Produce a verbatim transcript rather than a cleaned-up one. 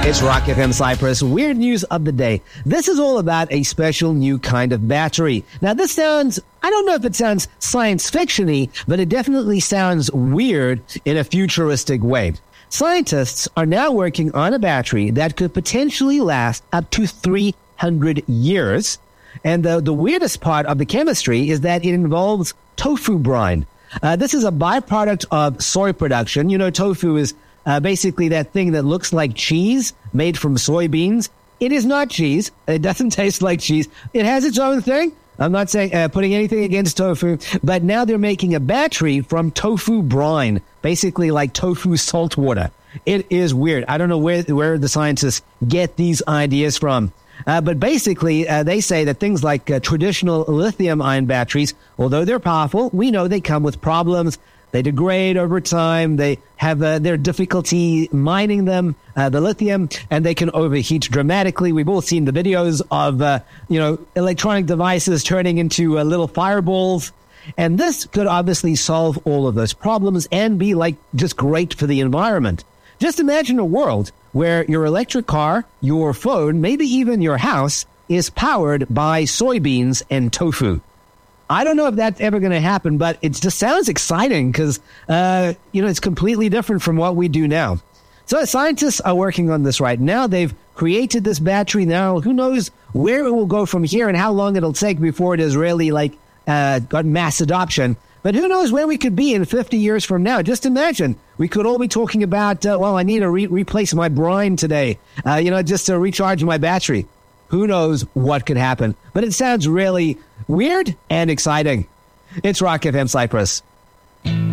It's Rock F M Cyprus. Weird news of the day. This is all about a special new kind of battery. Now, this sounds, I don't know if it sounds science fiction-y, but it definitely sounds weird in a futuristic way. Scientists are now working on a battery that could potentially last up to three hundred years. And the, the weirdest part of the chemistry is that it involves tofu brine. Uh, this is a byproduct of soy production. You know, tofu is Uh, basically that thing that looks like cheese made from soybeans. It is not cheese. It doesn't taste like cheese. It has its own thing. I'm not saying uh, putting anything against tofu, but now they're making a battery from tofu brine, basically like tofu salt water. It is weird. I don't know where where the scientists get these ideas from. Uh, but basically, uh, they say that things like uh, traditional lithium-ion batteries, although they're powerful, we know they come with problems. They degrade over time. They have uh, their difficulty mining them, uh, the lithium, and they can overheat dramatically. We've all seen the videos of, uh, you know, electronic devices turning into uh, little fireballs. And this could obviously solve all of those problems and be like just great for the environment. Just imagine a world where your electric car, your phone, maybe even your house is powered by soybeans and tofu. I don't know if that's ever going to happen, but it just sounds exciting because, uh, you know, it's completely different from what we do now. So scientists are working on this right now. They've created this battery now. Who knows where it will go from here and how long it'll take before it is really like uh, got mass adoption. But who knows where we could be in fifty years from now. Just imagine. We could all be talking about, uh, well, I need to re- replace my brine today, uh, you know, just to recharge my battery. Who knows what could happen? But it sounds really weird and exciting. It's Rock F M Cyprus.